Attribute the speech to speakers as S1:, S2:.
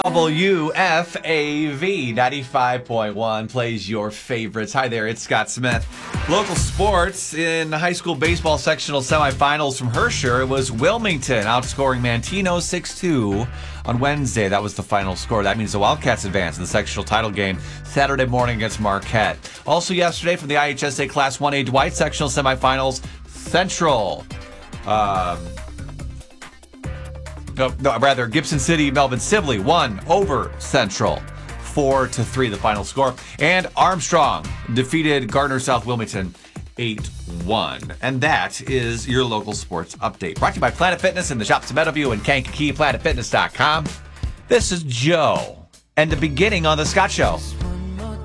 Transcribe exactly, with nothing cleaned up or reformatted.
S1: W F A V ninety-five point one plays your favorites. Hi there, it's Scott Smith. Local sports in the high school baseball sectional semifinals from Herscher. It was Wilmington outscoring Mantino six two on Wednesday. That was the final score. That means the Wildcats advance in the sectional title game Saturday morning against Marquette. Also yesterday from the I H S A Class one A Dwight sectional semifinals, Central. Um... No, no, rather, Gibson City, Melvin Sibley won over Central, four to three, the final score. And Armstrong defeated Gardner South Wilmington eight one. And that is your local sports update. Brought to you by Planet Fitness and the shops in Meadowview and Kankakee, planet fitness dot com. This is Joe, and the beginning on The Scott Show.